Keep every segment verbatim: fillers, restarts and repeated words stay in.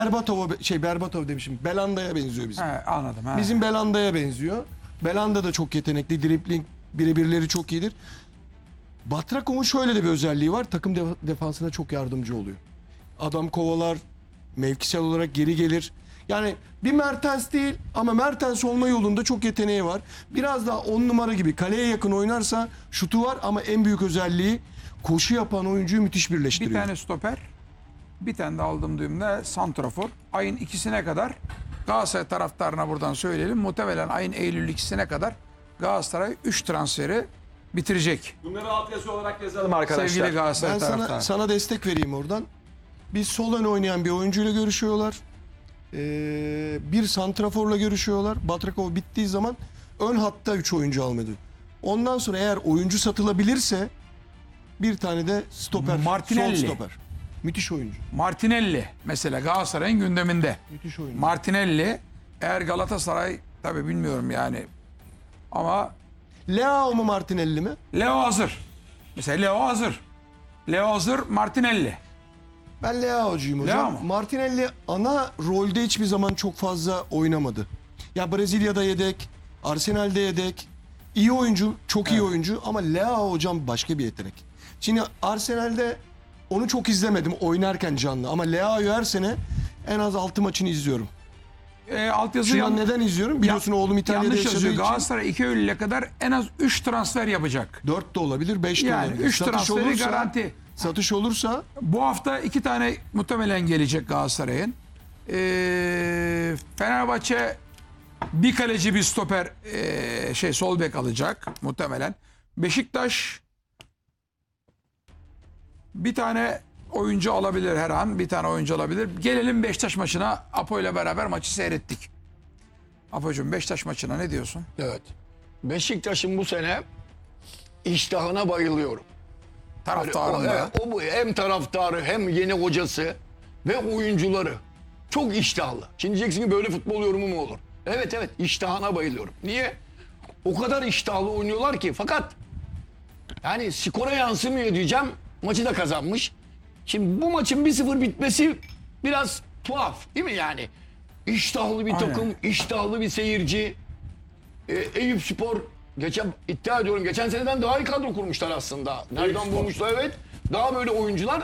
Berbatov'a şey Berbatov demişim. Belanda'ya benziyor bizim. He, anladım. He. Bizim Belanda'ya benziyor. Belanda da çok yetenekli. Dribling birebirleri çok iyidir. Batrakov'un şöyle de bir özelliği var. Takım def- defansına çok yardımcı oluyor. Adam kovalar, mevkisel olarak geri gelir. Yani bir Mertens değil ama Mertens olma yolunda çok yeteneği var. Biraz daha on numara gibi kaleye yakın oynarsa şutu var ama en büyük özelliği koşu yapan oyuncuyu müthiş Bir birleştiriyor. tane stoper, bir tane de aldığım düğümde santrafor. Ayın ikisine kadar Galatasaray taraftarına buradan söyleyelim. Muhtemelen ayın Eylül ikisine kadar Galatasaray üç transferi bitirecek. Bunları altyazı olarak yazalım arkadaşlar. Sevgili Galatasaray Ben taraftarı. sana, sana destek vereyim oradan. Bir sol ön oynayan bir oyuncuyla görüşüyorlar. Ee, bir santraforla görüşüyorlar. Batrakov bittiği zaman ön hatta üç oyuncu almadı. Ondan sonra eğer oyuncu satılabilirse bir tane de stoper, Martinelli. sol stoper. Müthiş oyuncu. Martinelli mesela Galatasaray'ın gündeminde. Müthiş oyuncu. Martinelli eğer Galatasaray tabii bilmiyorum yani ama Leao mu Martinelli mi? Leo hazır. Mesela Leo hazır. Leo hazır Martinelli. Ben Leao'cuyum hocam. Leao mu? Martinelli ana rolde hiçbir zaman çok fazla oynamadı. Ya Brezilya'da yedek, Arsenal'de yedek. İyi oyuncu, çok iyi oyuncu ama Leao hocam başka bir yetenek. Şimdi Arsenal'de onu çok izlemedim oynarken canlı ama Leao'yu her sene en az altı maçını izliyorum. E, altyazı Şundan yan- neden izliyorum? Biliyorsun oğlum İtalya'da yanlış yaşadığı yazıyor. için Galatasaray iki Eylül'e kadar en az üç transfer yapacak. dört de olabilir, beş de Yani olabilir. üç Satış transferi olursa, garanti. satış olursa Bu hafta iki tane muhtemelen gelecek Galatasaray'ın. Ee, Fenerbahçe bir kaleci bir stoper ee, şey sol bek alacak muhtemelen. Beşiktaş bir tane oyuncu alabilir her an. Bir tane oyuncu alabilir. Gelelim Beşiktaş maçına. Apo ile beraber maçı seyrettik. Apo'cum Beşiktaş maçına ne diyorsun? Evet. Beşiktaş'ın bu sene iştahına bayılıyorum. Taraftarın o, da. evet, o bu hem taraftarı hem yeni hocası ve oyuncuları çok iştahlı. Şimdi diyeceksin ki böyle futbol yorumu mu olur? Evet evet iştahına bayılıyorum. Niye? O kadar iştahlı oynuyorlar ki fakat yani skora yansımıyor diyeceğim. Maçı da kazanmış. Şimdi bu maçın bir sıfır bitmesi biraz tuhaf değil mi yani? İştahlı bir Aynen. takım, iştahlı bir seyirci. E, Eyüpspor geçen iddia ediyorum geçen seneden daha iyi kadro kurmuşlar aslında. Nereden bulmuşlar evet. Daha böyle oyuncular.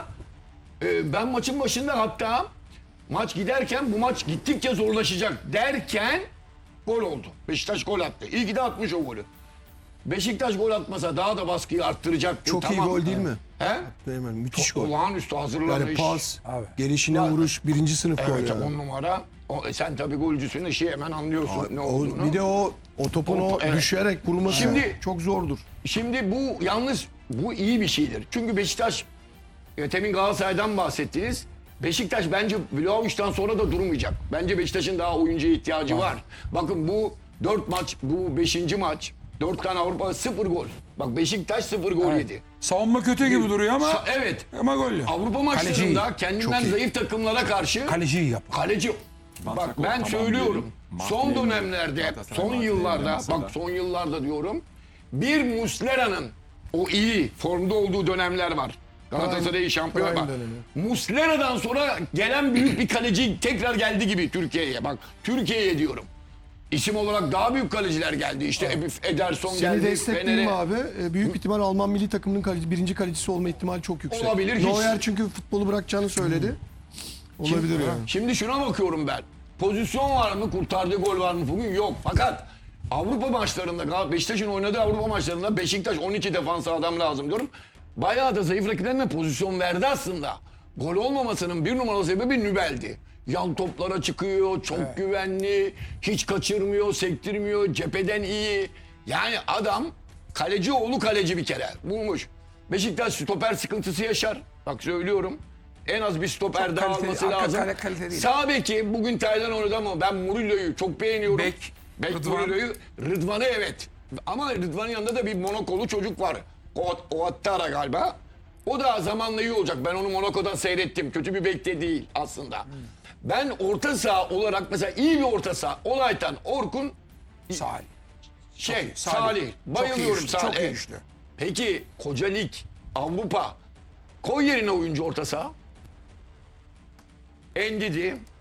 E, ben maçın başında hatta maç giderken bu maç gittikçe zorlaşacak derken gol oldu. Beşiktaş gol attı. İyi ki de atmış o golü. Beşiktaş gol atmasa daha da baskıyı arttıracaktı. çok iyi Tamam. gol değil mi? He? Hemen müthiş gol. Olağanüstü hazırlanış. Yani pas, Abi. gelişine vuruş, birinci sınıf gol Evet yani. on numara. O, e, sen tabii golcüsün işi hemen anlıyorsun ne O, olduğunu. bir de o o topun o, O- evet. düşerek vurması Şimdi- çok zordur. Şimdi bu yalnız bu iyi bir şeydir. Çünkü Beşiktaş e, temin Galatasaray'dan bahsettiniz. Beşiktaş bence Vlahovic'den sonra da durmayacak. Bence Beşiktaş'ın daha oyuncuya ihtiyacı var. Bakın bu dört maç, bu beşinci maç. Dört tane Avrupa sıfır gol. Bak Beşiktaş sıfır gol yedi. Savunma kötü gibi duruyor ama Sa- evet. ama gollü. Avrupa maçlarında kendinden zayıf takımlara karşı Kaleciyi yap. kaleci bak ben söylüyorum. Son dönemlerde, son yıllarda, bak son yıllarda diyorum. Bir Muslera'nın o iyi formda olduğu dönemler var. Galatasaray'ı şampiyon prime var. dönemi. Muslera'dan sonra gelen büyük bir kaleci tekrar geldi gibi Türkiye'ye. Bak Türkiye'ye diyorum. İsim olarak daha büyük kaleciler geldi. İşte Ederson Seni geldi. destekleyeyim Fener'e. abi. Ee, Büyük ihtimal Alman milli takımının kaleci, birinci kalecisi olma ihtimali çok yüksek. Olabilir, hiç- Neuer çünkü futbolu bırakacağını söyledi. Olabilir yani. Şimdi şuna bakıyorum ben. Pozisyon var mı? Kurtardığı gol var mı? Bugün yok. Fakat Avrupa maçlarında, Gal- Beşiktaş'ın oynadığı Avrupa maçlarında Beşiktaş on iki defansa adam lazım diyorum. Bayağı da zayıf rakiplerine pozisyon verdi aslında. Gol olmamasının bir numaralı sebebi Nübel'di. Yan toplara çıkıyor, çok güvenli, hiç kaçırmıyor, sektirmiyor, cepheden iyi. Yani adam kaleci oğlu kaleci bir kere bulmuş. Beşiktaş stoper sıkıntısı yaşar. Bak söylüyorum. En az bir stoper Çok daha kaliteli, alması arka lazım. kale- kalite değil. Sağ beki bugün Taylan oynadı ama ben Murillo'yu çok beğeniyorum. Bek, Bek Rıdvan. Murillo'yu. Rıdvan'ı evet. Ama Rıdvan'ın yanında da bir Monakolu çocuk var. O, o Attara galiba. O da zamanla iyi olacak. Ben onu Monaco'dan seyrettim. Kötü bir bek de değil aslında. Ben orta saha olarak mesela iyi bir orta saha. Olaytan, Orkun, Salih. şey, iyi, Salih. Salih. Çok iyi Bayılıyorum üçlü, çok Salih. iyi üçlü. Peki koca lig, Avrupa. Koy yerine oyuncu orta saha. Endidi,